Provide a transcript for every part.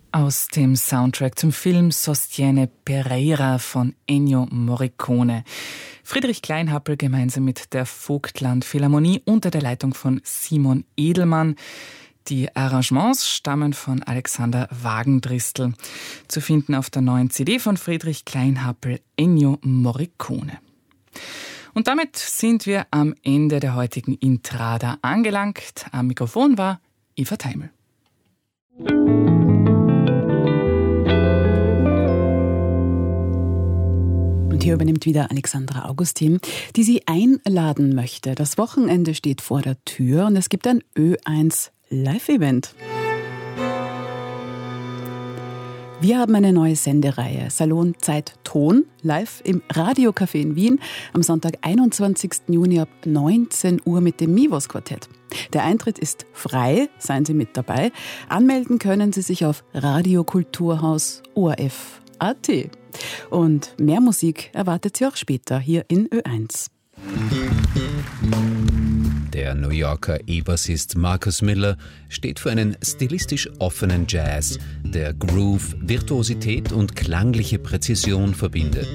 Aus dem Soundtrack zum Film Sostiene Pereira von Ennio Morricone. Friedrich Kleinhappel gemeinsam mit der Vogtland Philharmonie unter der Leitung von Simon Edelmann. Die Arrangements stammen von Alexander Wagendristel. Zu finden auf der neuen CD von Friedrich Kleinhappel, Ennio Morricone. Und damit sind wir am Ende der heutigen Intrada angelangt. Am Mikrofon war Eva Teimel. Und hier übernimmt wieder Alexandra Augustin, die Sie einladen möchte. Das Wochenende steht vor der Tür und es gibt ein Ö1 Live-Event. Wir haben eine neue Sendereihe, Salon Zeit Ton, live im Radiocafé in Wien am Sonntag, 21. Juni ab 19 Uhr mit dem Mivos Quartett. Der Eintritt ist frei, seien Sie mit dabei. Anmelden können Sie sich auf Radiokulturhaus ORF.at. Und mehr Musik erwartet Sie auch später hier in Ö1. Der New Yorker E-Bassist Marcus Miller steht für einen stilistisch offenen Jazz, der Groove, Virtuosität und klangliche Präzision verbindet.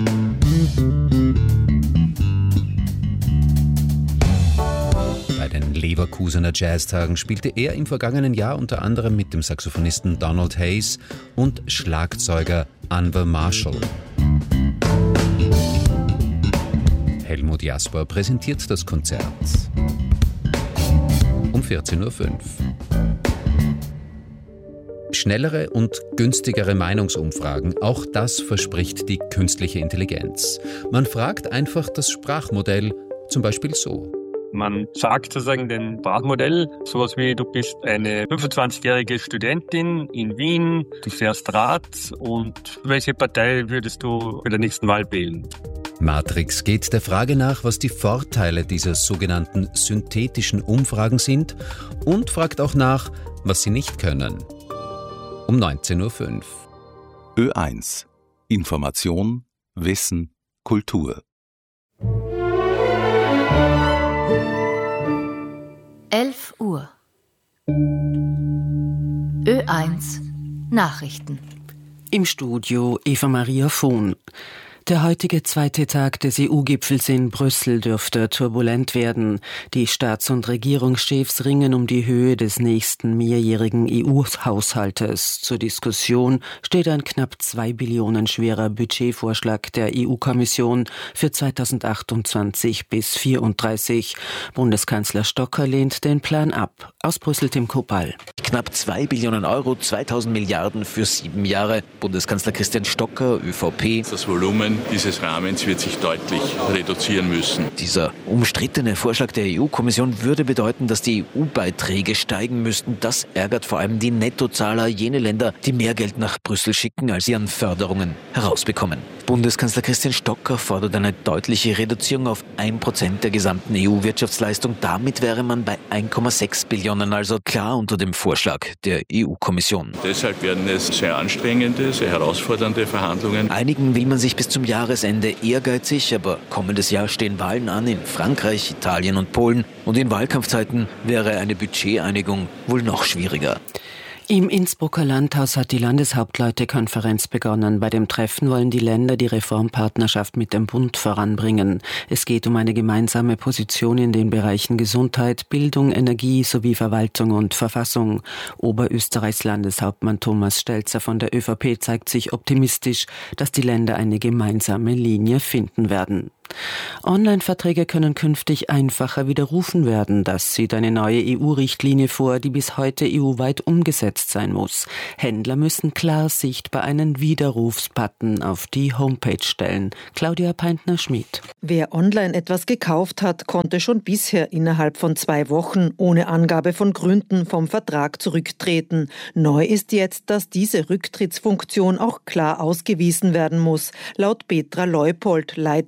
Bei den Leverkusener Jazztagen spielte er im vergangenen Jahr unter anderem mit dem Saxophonisten Donald Hayes und Schlagzeuger Anwar Marshall. Helmut Jasper präsentiert das Konzert um 14.05 Uhr. Schnellere und günstigere Meinungsumfragen, auch das verspricht die künstliche Intelligenz. Man fragt einfach das Sprachmodell, zum Beispiel so. Man sagt sozusagen dem Sprachmodell sowas wie, du bist eine 25-jährige Studentin in Wien, du fährst Rad und welche Partei würdest du bei der nächsten Wahl wählen? Matrix geht der Frage nach, was die Vorteile dieser sogenannten synthetischen Umfragen sind und fragt auch nach, was sie nicht können. Um 19.05 Uhr. Ö1. Information, Wissen, Kultur. 11 Uhr. Ö1 Nachrichten. Im Studio Eva Maria Vohn. Der heutige zweite Tag des EU-Gipfels in Brüssel dürfte turbulent werden. Die Staats- und Regierungschefs ringen um die Höhe des nächsten mehrjährigen EU-Haushaltes. Zur Diskussion steht ein knapp 2 Billionen schwerer Budgetvorschlag der EU-Kommission für 2028 bis 2034. Bundeskanzler Stocker lehnt den Plan ab. Aus Brüssel Tim Kopal. Knapp 2 Billionen Euro, 2000 Milliarden für 7 Jahre. Bundeskanzler Christian Stocker, ÖVP. Das Volumen dieses Rahmens wird sich deutlich reduzieren müssen. Dieser umstrittene Vorschlag der EU-Kommission würde bedeuten, dass die EU-Beiträge steigen müssten. Das ärgert vor allem die Nettozahler, jene Länder, die mehr Geld nach Brüssel schicken, als sie an Förderungen herausbekommen. Bundeskanzler Christian Stocker fordert eine deutliche Reduzierung auf 1% der gesamten EU-Wirtschaftsleistung. Damit wäre man bei 1,6 Billionen, also klar unter dem Vorschlag der EU-Kommission. Deshalb werden es sehr anstrengende, sehr herausfordernde Verhandlungen. Einigen will man sich bis zum Jahresende ehrgeizig, aber kommendes Jahr stehen Wahlen an in Frankreich, Italien und Polen. Und in Wahlkampfzeiten wäre eine Budgeteinigung wohl noch schwieriger. Im Innsbrucker Landhaus hat die Landeshauptleutekonferenz begonnen. Bei dem Treffen wollen die Länder die Reformpartnerschaft mit dem Bund voranbringen. Es geht um eine gemeinsame Position in den Bereichen Gesundheit, Bildung, Energie sowie Verwaltung und Verfassung. Oberösterreichs Landeshauptmann Thomas Stelzer von der ÖVP zeigt sich optimistisch, dass die Länder eine gemeinsame Linie finden werden. Online-Verträge können künftig einfacher widerrufen werden. Das sieht eine neue EU-Richtlinie vor, die bis heute EU-weit umgesetzt sein muss. Händler müssen klar sichtbar einen Widerrufsbutton auf die Homepage stellen. Claudia Peintner-Schmid. Wer online etwas gekauft hat, konnte schon bisher innerhalb von 2 Wochen ohne Angabe von Gründen vom Vertrag zurücktreten. Neu ist jetzt, dass diese Rücktrittsfunktion auch klar ausgewiesen werden muss. Laut Petra Leupold, Leiterin der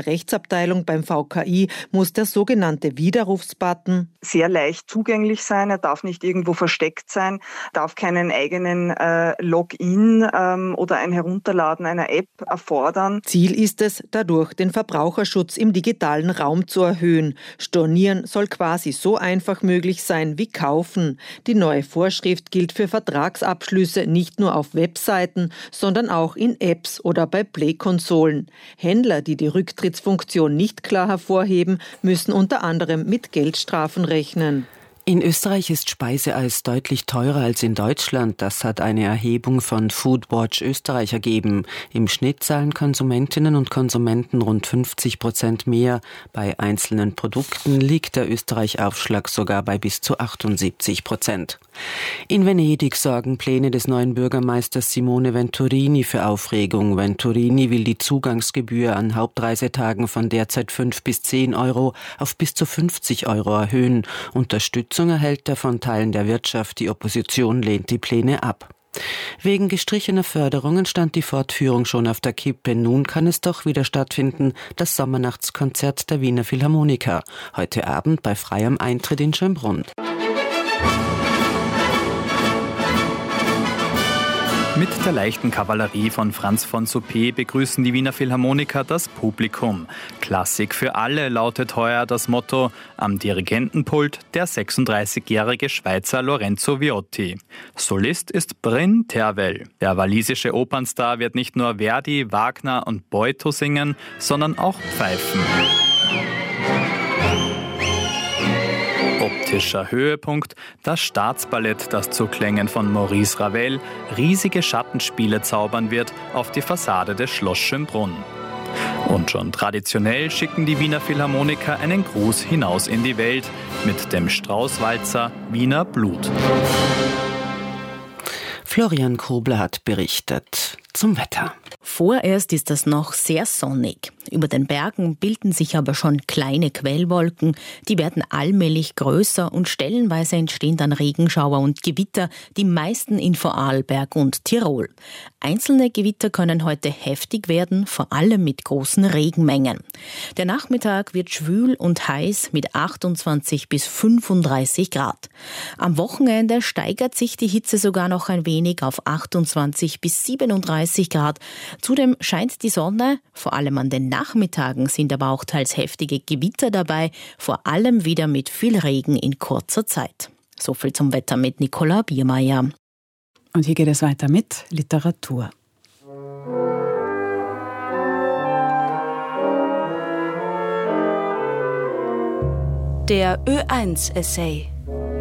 Rechtsabteilung beim VKI muss der sogenannte Widerrufsbutton sehr leicht zugänglich sein, er darf nicht irgendwo versteckt sein, darf keinen eigenen Login oder ein Herunterladen einer App erfordern. Ziel ist es, dadurch den Verbraucherschutz im digitalen Raum zu erhöhen. Stornieren soll quasi so einfach möglich sein wie kaufen. Die neue Vorschrift gilt für Vertragsabschlüsse nicht nur auf Webseiten, sondern auch in Apps oder bei Play-Konsolen. Händler, die die Rücktrittsfunktion nicht klar hervorheben, müssen unter anderem mit Geldstrafen rechnen. In Österreich ist Speiseeis deutlich teurer als in Deutschland. Das hat eine Erhebung von Foodwatch Österreich ergeben. Im Schnitt zahlen Konsumentinnen und Konsumenten rund 50% mehr. Bei einzelnen Produkten liegt der Österreich-Aufschlag sogar bei bis zu 78%. In Venedig sorgen Pläne des neuen Bürgermeisters Simone Venturini für Aufregung. Venturini will die Zugangsgebühr an Hauptreisetagen von derzeit 5 bis 10 Euro auf bis zu 50 Euro erhöhen. Unterstützung erhält er von Teilen der Wirtschaft. Die Opposition lehnt die Pläne ab. Wegen gestrichener Förderungen stand die Fortführung schon auf der Kippe. Nun kann es doch wieder stattfinden, das Sommernachtskonzert der Wiener Philharmoniker. Heute Abend bei freiem Eintritt in Schönbrunn. Mit der leichten Kavallerie von Franz von Suppé begrüßen die Wiener Philharmoniker das Publikum. Klassik für alle lautet heuer das Motto. Am Dirigentenpult der 36-jährige Schweizer Lorenzo Viotti. Solist ist Bryn Tervel. Der walisische Opernstar wird nicht nur Verdi, Wagner und Boito singen, sondern auch pfeifen. Optischer Höhepunkt, das Staatsballett, das zu Klängen von Maurice Ravel riesige Schattenspiele zaubern wird auf die Fassade des Schloss Schönbrunn. Und schon traditionell schicken die Wiener Philharmoniker einen Gruß hinaus in die Welt mit dem Straußwalzer Wiener Blut. Florian Kobler hat berichtet. Zum Wetter. Vorerst ist es noch sehr sonnig. Über den Bergen bilden sich aber schon kleine Quellwolken. Die werden allmählich größer und stellenweise entstehen dann Regenschauer und Gewitter, die meisten in Vorarlberg und Tirol. Einzelne Gewitter können heute heftig werden, vor allem mit großen Regenmengen. Der Nachmittag wird schwül und heiß mit 28 bis 35 Grad. Am Wochenende steigert sich die Hitze sogar noch ein wenig auf 28 bis 37 Grad. Zudem scheint die Sonne, vor allem an den Nachmittagen sind aber auch teils heftige Gewitter dabei, vor allem wieder mit viel Regen in kurzer Zeit. So viel zum Wetter mit Nicola Biermeier. Und hier geht es weiter mit Literatur. Der Ö1-Essay.